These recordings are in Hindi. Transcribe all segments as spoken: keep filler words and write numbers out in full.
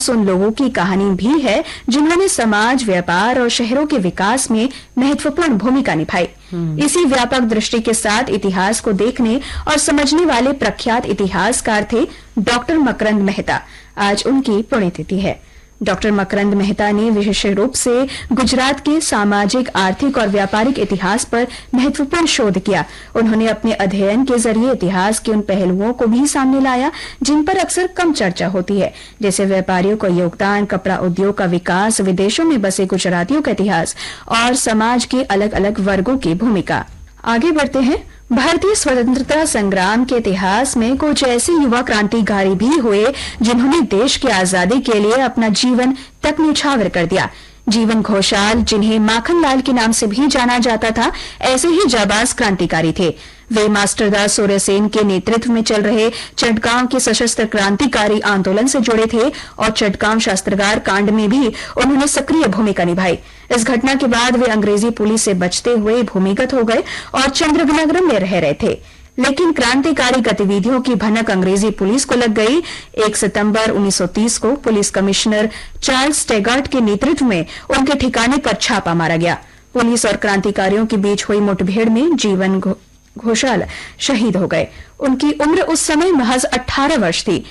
उन लोगों की कहानी भी है जिन्होंने समाज, व्यापार और शहरों के विकास में महत्वपूर्ण भूमिका निभाई। इसी व्यापक दृष्टि के साथ इतिहास को देखने और समझने वाले प्रख्यात इतिहासकार थे डॉक्टर मकरंद मेहता। आज उनकी पुण्यतिथि है। डॉक्टर मकरंद मेहता ने विशेष रूप से गुजरात के सामाजिक, आर्थिक और व्यापारिक इतिहास पर महत्वपूर्ण शोध किया। उन्होंने अपने अध्ययन के जरिए इतिहास के उन पहलुओं को भी सामने लाया जिन पर अक्सर कम चर्चा होती है, जैसे व्यापारियों का योगदान, कपड़ा उद्योग का विकास, विदेशों में बसे गुजरातियों का इतिहास और समाज के अलग अलग वर्गों की भूमिका। आगे बढ़ते हैं। भारतीय स्वतंत्रता संग्राम के इतिहास में कुछ ऐसे युवा क्रांतिकारी भी हुए जिन्होंने देश की आजादी के लिए अपना जीवन तक न्यौछावर कर दिया। जीवन घोषाल, जिन्हें माखनलाल के नाम से भी जाना जाता था, ऐसे ही जाबाज क्रांतिकारी थे। वे मास्टरदास सूर्यसेन के नेतृत्व में चल रहे चटगांव के सशस्त्र क्रांतिकारी आंदोलन से जुड़े थे और चटगांव शस्त्रागार कांड में भी उन्होंने सक्रिय भूमिका निभाई। इस घटना के बाद वे अंग्रेजी पुलिस से बचते हुए भूमिगत हो गए और चंद्रनगर में रह रहे थे, लेकिन क्रांतिकारी गतिविधियों की भनक अंग्रेजी पुलिस को लग गई। एक सितंबर उन्नीस सौ तीस को पुलिस कमिश्नर चार्ल्स टेगार्ट के नेतृत्व में उनके ठिकाने पर छापा मारा गया। पुलिस और क्रांतिकारियों के बीच हुई मुठभेड़ में जीवन घोषाल शहीद हो गए। उनकी उम्र उस समय महज अठारह वर्ष थी।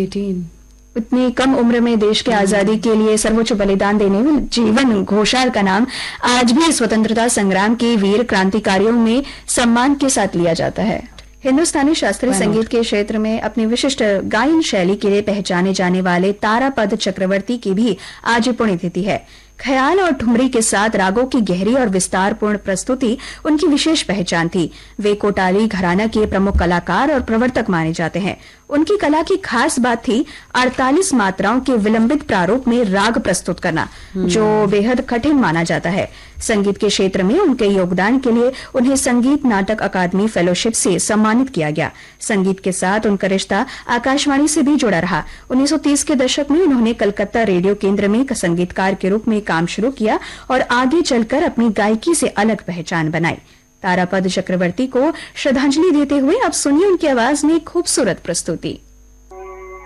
इतनी कम उम्र में देश की आजादी के लिए सर्वोच्च बलिदान देने वाले जीवन घोषाल का नाम आज भी स्वतंत्रता संग्राम के वीर क्रांतिकारियों में सम्मान के साथ लिया जाता है। हिंदुस्तानी शास्त्रीय संगीत के क्षेत्र में अपनी विशिष्ट गायन शैली के लिए पहचाने जाने वाले तारापद चक्रवर्ती की भी आज पुण्यतिथि है। ख्याल और ठुमरी के साथ रागों की गहरी और विस्तारपूर्ण प्रस्तुति उनकी विशेष पहचान थी। वे कोटाली घराना के प्रमुख कलाकार और प्रवर्तक माने जाते हैं। उनकी कला की खास बात थी अड़तालीस मात्राओं के विलंबित प्रारूप में राग प्रस्तुत करना, जो बेहद कठिन माना जाता है। संगीत के क्षेत्र में उनके योगदान के लिए उन्हें संगीत नाटक अकादमी फेलोशिप से सम्मानित किया गया। संगीत के साथ उनका रिश्ता आकाशवाणी से भी जुड़ा रहा। उन्नीस सौ तीस के दशक में उन्होंने कलकत्ता रेडियो केंद्र में संगीतकार के रूप में काम शुरू किया और आगे चलकर अपनी गायकी से अलग पहचान बनाई। तारापद चक्रवर्ती को श्रद्धांजलि देते हुए अब सुनिए उनकी आवाज में खूबसूरत प्रस्तुति।